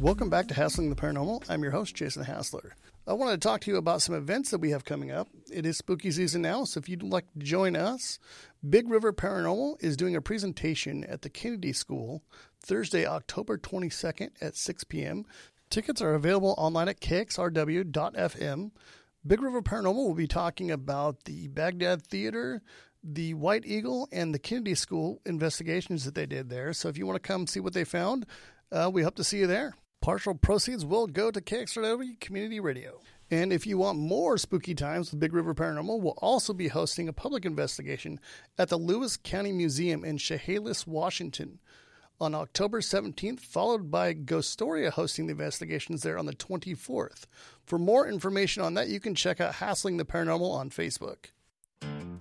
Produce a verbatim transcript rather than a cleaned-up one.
Welcome back to Hassling the Paranormal. I'm your host, Jason Hassler. I wanted to talk to you about some events that we have coming up. It is spooky season now, so if you'd like to join us, Big River Paranormal is doing a presentation at the Kennedy School Thursday, October twenty-second at six p.m. Tickets are available online at k x r w dot f m. Big River Paranormal will be talking about the Baghdad Theater, the White Eagle, and the Kennedy School investigations that they did there. So if you want to come see what they found, uh, we hope to see you there. Partial proceeds will go to K X R W Community Radio. And if you want more spooky times with Big River Paranormal, we'll also be hosting a public investigation at the Lewis County Museum in Chehalis, Washington on October seventeenth, followed by Ghostoria hosting the investigations there on the twenty-fourth. For more information on that, you can check out Hassling the Paranormal on Facebook.